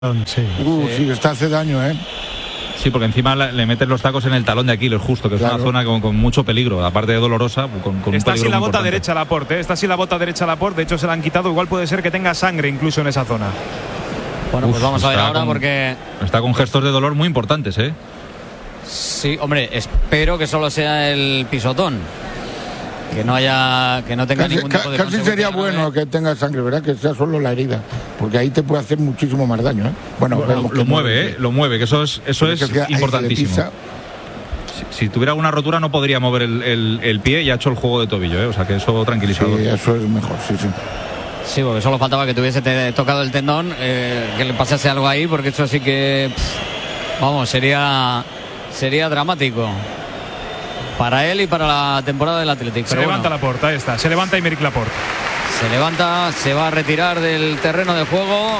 Sí. Sí, está hace daño, ¿eh? Sí, porque encima le meten los tacos en el talón de Aquiles, justo, que Claro. es una zona con mucho peligro, aparte de dolorosa, con un Está peligro sin la muy bota importante. derecha Laporte, está sin la bota derecha Laporte, de hecho se la han quitado, igual puede ser que tenga sangre incluso en esa zona. Bueno, pues vamos a ver está ahora con- porque Está con gestos de dolor muy importantes, ¿eh? sí, hombre, espero que solo sea el pisotón. Que no tenga ningún tipo de Casi sería consecuencia bueno grave. que tenga sangre, ¿verdad? Que sea solo la herida, porque ahí te puede hacer muchísimo más daño, ¿eh? Bueno, vemos que Lo mueve, ¿eh? Lo mueve, que eso es Pero que ahí se le importantísimo. pisa. Si tuviera alguna rotura no podría mover el pie y ha hecho el juego de tobillo, ¿eh? O sea que eso tranquilizador. Sí, eso es mejor, sí. Sí, porque solo faltaba que tuviese tocado el tendón, que le pasase algo ahí, porque eso sí que, vamos, sería dramático para él y para la temporada del Athletic. Se Pero levanta bueno, Laporte, ahí está, se levanta Aymeric Laporte. se levanta, se va a retirar del terreno de juego.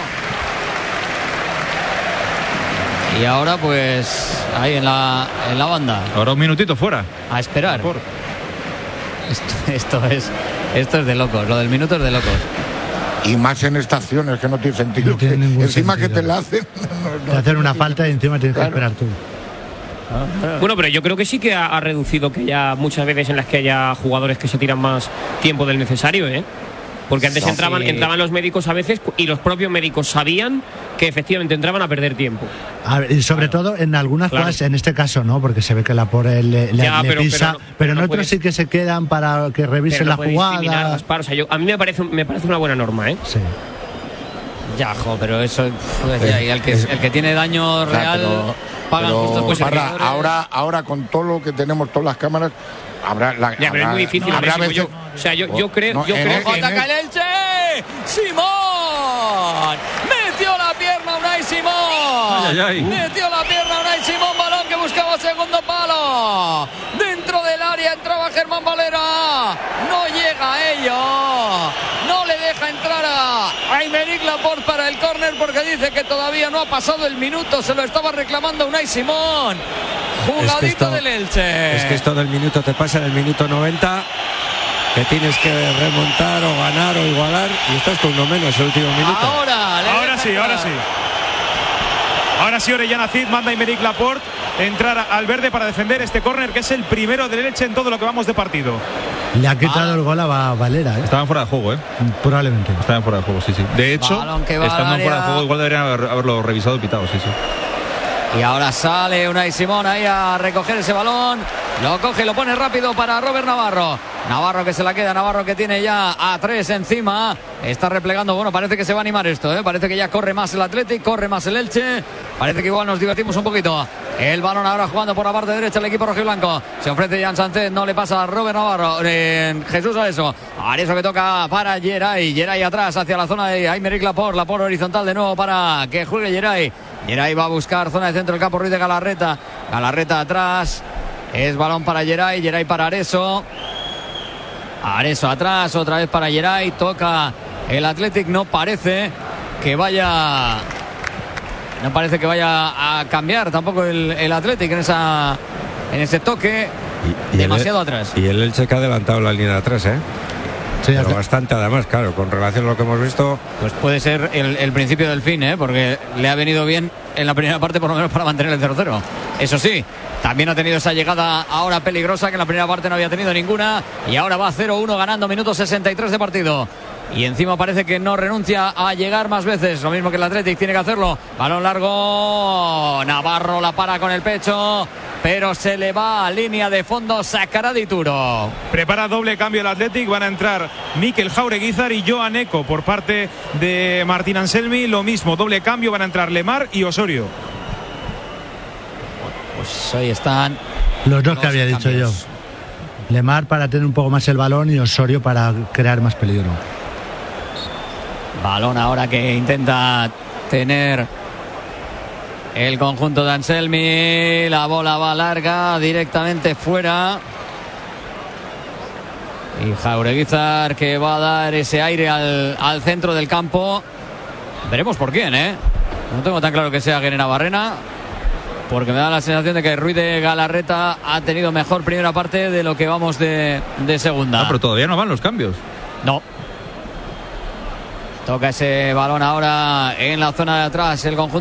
Y ahora pues ahí en la banda, Ahora un minutito fuera. a esperar. Esto es de locos, lo del minuto es de locos. Y más en estaciones que no tiene sentido. No tiene ningún Encima sentido. que te la hacen. Te hacen una falta y encima tienes que Claro. esperar tú. Bueno, pero yo creo que sí que ha reducido que haya muchas veces en las que haya jugadores que se tiran más tiempo del necesario, ¿eh? Porque antes Sí. entraban los médicos a veces y los propios médicos sabían que efectivamente entraban a perder tiempo. A ver, y sobre todo en algunas Claro. jugadas, en este caso no, porque se ve que Laporte le Ya, pero pisa, pero en no otros puedes- sí que se quedan para que revisen Pero no la puede discriminar, jugada. Gaspar. O sea, a mí me parece una buena norma, ¿eh? Sí. Ya, pero eso y el que tiene daño real pagan justo pues el Parra, jugador. ahora con todo lo que tenemos, todas las cámaras, habrá la. Ya, pero es muy difícil. Habrá Máximo, veces. yo creo. No, yo en creo el- que en ¡Ataca el Elche! ¡Simón! ¡Metió la pierna Unai Simón! Ay, ay, ay. ¡Metió la pierna Unai Simón! Balón que buscaba segundo palo. Dentro del área entraba Germán Valera. No llega a ello. No le deja entrar a Aymeric Laporte para el córner porque dice que todavía no ha pasado el minuto. Se lo estaba reclamando Unai Simón. Jugadito del Elche. Es que esto del minuto te pasa en el minuto 90, que tienes que remontar o ganar o igualar y estás con uno menos el último minuto. Ahora Ahora sí. Ahora sí, Orellana Cid manda a Aymeric Laporte entrar al verde para defender este córner que es el primero del Elche en todo lo que vamos de partido. Le ha quitado el gol a Valera, ¿eh? Estaban fuera de juego, ¿eh? Probablemente. Estaban fuera de juego, sí. De hecho, Balón que va estando al fuera de área. juego igual deberían haberlo revisado y pitado, sí. Y ahora sale Unai Simón ahí a recoger ese balón. Lo coge y lo pone rápido para Robert Navarro. Navarro que se la queda, Navarro que tiene ya a 3 encima. Está replegando, bueno, parece que se va a animar esto, ¿eh? Parece que ya corre más el Athletic, corre más el Elche. Parece que igual nos divertimos un poquito. El balón ahora jugando por la parte derecha el equipo rojiblanco. Se ofrece Jan Sánchez, no le pasa a Robert Navarro. Jesús Areso. Areso que toca para Geray. Geray atrás hacia la zona de Aymeric Laporte. Laporte horizontal de nuevo para que juegue Geray. Geray va a buscar zona de centro del campo, Ruiz de Galarreta. Galarreta atrás. Es balón para Geray. Geray para Areso. Areso atrás, otra vez para Geray. Toca el Athletic. No parece que vaya a cambiar tampoco el Athletic en ese toque. Demasiado atrás. Y el Elche que ha adelantado la línea de atrás, ¿eh? Sí, Pero bastante además, claro, con relación a lo que hemos visto. Pues puede ser el principio del fin, ¿eh? Porque le ha venido bien en la primera parte, por lo menos para mantener el 0-0. Eso sí, también ha tenido esa llegada ahora peligrosa que en la primera parte no había tenido ninguna. Y ahora va 0-1 ganando, minuto 63 de partido. Y encima parece que no renuncia a llegar más veces. Lo mismo que el Athletic tiene que hacerlo. Balón largo. Navarro la para con el pecho. Pero se le va a línea de fondo. Sacará de Ituro. Prepara doble cambio el Athletic, van a entrar Mikel Jaureguizar y Joan Eco por parte de Martín Anselmi. Lo mismo, doble cambio, van a entrar Lemar y Osorio. Pues ahí están Los dos los que había dicho yo. cambios. Lemar para tener un poco más el balón y Osorio para crear más peligro. Balón ahora que intenta tener el conjunto de Anselmi. La bola va larga, directamente fuera. Y Jaureguizar que va a dar ese aire al centro del campo. Veremos por quién, ¿eh? No tengo tan claro que sea Guerena Barrena, porque me da la sensación de que Ruiz de Galarreta ha tenido mejor primera parte de lo que vamos de segunda. No, pero todavía no van los cambios. No. Toca ese balón ahora en la zona de atrás el conjunto